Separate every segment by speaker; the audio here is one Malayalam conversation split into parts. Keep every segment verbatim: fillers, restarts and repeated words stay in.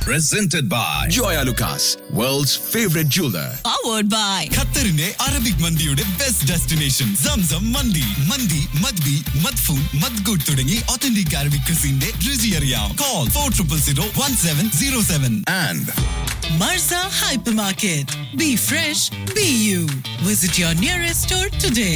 Speaker 1: Presented by Joya Lucas, world's favorite jeweler.
Speaker 2: Powered by
Speaker 3: ഖത്തറിന്റെ അറബിക് മന്തിയുടെ ബെസ്റ്റ് ഡെസ്റ്റിനേഷൻ സംസം മന്തി. മന്തി മദ്ബി മദ്ഫൂൻ മദ്ഗുഡ് തുടങ്ങി ഒത്തന്റിക് അറബിക് ക്രിസിന്റെ രുചി അറിയാം. Call four zero zero one seven zero seven.
Speaker 1: And
Speaker 2: Marza Hypermarket. Be fresh, be you. Visit your nearest store today.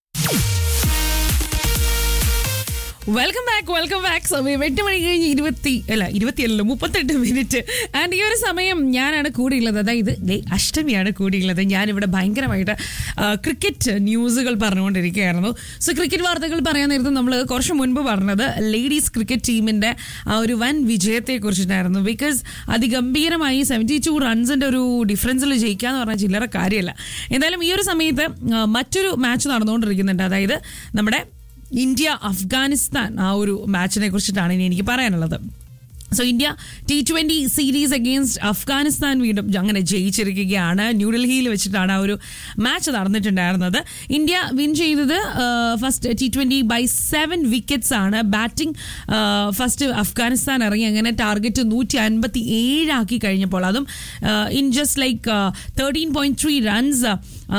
Speaker 4: Welcome back welcome back സമയം എട്ട് മണി കഴിഞ്ഞ് ഇരുപത്തി അല്ല ഇരുപത്തിയല്ലോ മുപ്പത്തെട്ട് മിനിറ്റ് ആൻഡ് ഈ ഒരു സമയം ഞാനാണ് കൂടിയുള്ളത്. അതായത് അഷ്ടമിയാണ് കൂടിയുള്ളത്. ഞാനിവിടെ ഭയങ്കരമായിട്ട് ക്രിക്കറ്റ് ന്യൂസുകൾ പറഞ്ഞുകൊണ്ടിരിക്കുകയായിരുന്നു. സോ ക്രിക്കറ്റ് വാർത്തകൾ പറയാൻ നേരത്തെ നമ്മൾ കുറച്ച് മുൻപ് പറഞ്ഞത് ലേഡീസ് ക്രിക്കറ്റ് ടീമിൻ്റെ ആ ഒരു വൻ വിജയത്തെ കുറിച്ചിട്ടായിരുന്നു. ബിക്കോസ് അതിഗംഭീരമായി സെവൻറ്റി ടു റൺസിൻ്റെ ഒരു ഡിഫറൻസിൽ ജയിക്കുക എന്ന് പറഞ്ഞാൽ ചില്ലറ കാര്യമല്ല. എന്തായാലും ഈ ഒരു സമയത്ത് മറ്റൊരു മാച്ച് നടന്നുകൊണ്ടിരിക്കുന്നുണ്ട്. അതായത് നമ്മുടെ ഇന്ത്യ അഫ്ഗാനിസ്ഥാൻ ആ ഒരു മാച്ചിനെ കുറിച്ചിട്ടാണ് ഇനി എനിക്ക് പറയാനുള്ളത്. So India T twenty series against Afghanistan വീണ്ടും അങ്ങനെ ജയിച്ചിരിക്കുകയാണ്. ന്യൂഡൽഹിയിൽ വെച്ചിട്ടാണ് ആ ഒരു മാച്ച് നടന്നിട്ടുണ്ടായിരുന്നത്. ഇന്ത്യ വിൻ ചെയ്തത് first T twenty by seven wickets ആണ്. ബാറ്റിംഗ് ഫസ്റ്റ് അഫ്ഗാനിസ്ഥാൻ ഇറങ്ങി അങ്ങനെ ടാർഗറ്റ് നൂറ്റി അൻപത്തി ഏഴാക്കി കഴിഞ്ഞപ്പോൾ, അതും in just like thirteen point three runs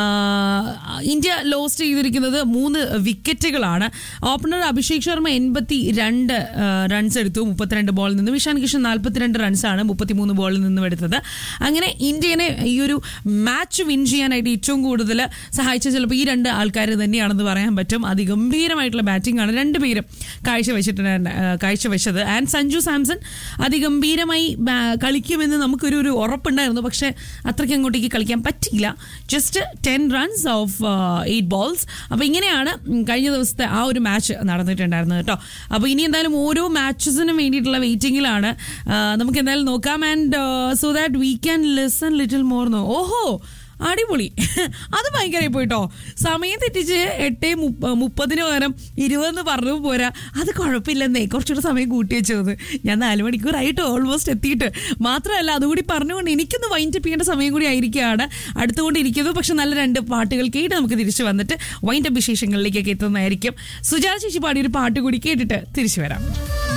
Speaker 4: India lost ചെയ്തിരിക്കുന്നത് മൂന്ന് വിക്കറ്റുകളാണ്. ഓപ്പണർ അഭിഷേക് ശർമ്മ എൺപത്തി രണ്ട് റൺസ് എടുത്തു മുപ്പത്തിരണ്ട് ബോളിൽ നിന്നും. ഇഷാൻ കിഷൻ നാൽപ്പത്തിരണ്ട് റൺസാണ് മുപ്പത്തിമൂന്ന് ബോളിൽ നിന്നും എടുത്തത്. അങ്ങനെ ഇന്ത്യനെ ഈ ഒരു മാച്ച് വിൻ ചെയ്യാനായിട്ട് ഏറ്റവും കൂടുതൽ സഹായിച്ച ചിലപ്പോൾ ഈ രണ്ട് ആൾക്കാർ തന്നെയാണെന്ന് പറയാൻ പറ്റും. അതിഗംഭീരമായിട്ടുള്ള ബാറ്റിംഗ് ആണ് രണ്ടുപേരും കാഴ്ചവെച്ചിട്ടുണ്ട് കാഴ്ചവെച്ചത്. ആൻഡ് സഞ്ജു സാംസൺ അതിഗംഭീരമായി കളിക്കുമെന്ന് നമുക്കൊരു ഒരു ഉറപ്പുണ്ടായിരുന്നു. പക്ഷേ അത്രയ്ക്ക് അങ്ങോട്ടേക്ക് കളിക്കാൻ പറ്റിയില്ല. Just ten runs of eight balls. അപ്പോൾ ഇങ്ങനെയാണ് കഴിഞ്ഞ ദിവസത്തെ ആ ഒരു മാച്ച് നടന്നിട്ടുണ്ടായിരുന്നത് കേട്ടോ. അപ്പോൾ ഇനി എന്തായാലും ഓരോ മാച്ചസിനും വേണ്ടിയിട്ടുള്ള വെയിറ്റിംഗിലാണ്. നമുക്ക് എന്തായാലും നോക്കാം. And so that we can listen little more. No ഓഹോ അടിപൊളി, അത് ഭയങ്കരമായി പോയിട്ടോ. സമയം തെറ്റിച്ച് എട്ട് മുപ്പതിന് പകരം ഇരുപതെന്ന് പറഞ്ഞു പോരാ. അത് കുഴപ്പമില്ലെന്നേ, കുറച്ചുകൂടെ സമയം കൂട്ടി വെച്ചത്. ഞാൻ നാല് മണിക്കൂറായിട്ട് ഓൾമോസ്റ്റ് എത്തിയിട്ട്. മാത്രമല്ല അതുകൂടി പറഞ്ഞുകൊണ്ട് എനിക്കൊന്ന് വൈൻഡപ്പ് ചെയ്യേണ്ട സമയം കൂടി ആയിരിക്കുകയാണ് അടുത്തുകൊണ്ടിരിക്കുന്നത്. പക്ഷെ നല്ല രണ്ട് പാട്ടുകൾ കേട്ട് നമുക്ക് തിരിച്ചു വന്നിട്ട് വൈൻഡപ്പ് വിശേഷങ്ങളിലേക്കൊക്കെ എത്തുന്നതായിരിക്കും. സുജാത ചേച്ചി പാടിയൊരു പാട്ട് കൂടി കേട്ടിട്ട് തിരിച്ചു വരാം.